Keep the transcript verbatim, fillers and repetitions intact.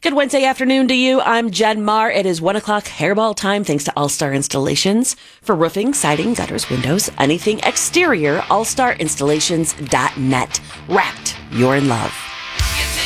Good Wednesday afternoon to you. I'm Jen Marr. It is one o'clock hairball time thanks to All-Star Installations. For roofing, siding, gutters, windows, anything exterior, all star installations dot net. Wrapped, you're in love.